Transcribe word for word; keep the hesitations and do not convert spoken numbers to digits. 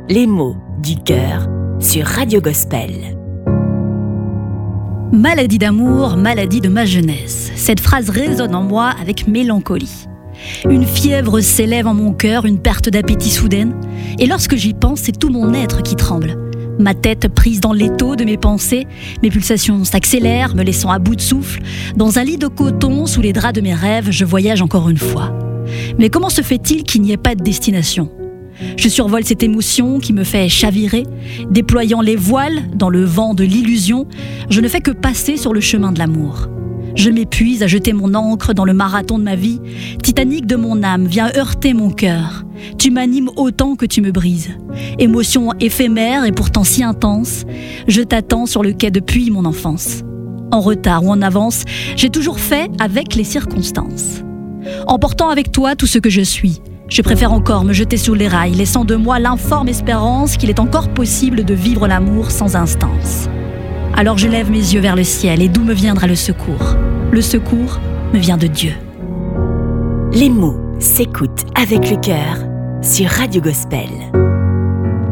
Les mots du cœur sur Radio Gospel. Maladie d'amour, maladie de ma jeunesse. Cette phrase résonne en moi avec mélancolie. Une fièvre s'élève en mon cœur, une perte d'appétit soudaine. Et lorsque j'y pense, c'est tout mon être qui tremble. Ma tête prise dans l'étau de mes pensées, mes pulsations s'accélèrent, me laissant à bout de souffle. Dans un lit de coton, sous les draps de mes rêves, je voyage encore une fois. Mais comment se fait-il qu'il n'y ait pas de destination ? Je survole cette émotion qui me fait chavirer. Déployant les voiles dans le vent de l'illusion, je ne fais que passer sur le chemin de l'amour. Je m'épuise à jeter mon ancre dans le marathon de ma vie. Titanic de mon âme, viens heurter mon cœur. Tu m'animes autant que tu me brises. Émotion éphémère et pourtant si intense, je t'attends sur le quai depuis mon enfance. En retard ou en avance, j'ai toujours fait avec les circonstances. Emportant avec toi tout ce que je suis, je préfère encore me jeter sous les rails, laissant de moi l'informe espérance qu'il est encore possible de vivre l'amour sans instance. Alors je lève mes yeux vers le ciel, et d'où me viendra le secours ? Le secours me vient de Dieu. Les mots s'écoutent avec le cœur sur Radio Gospel.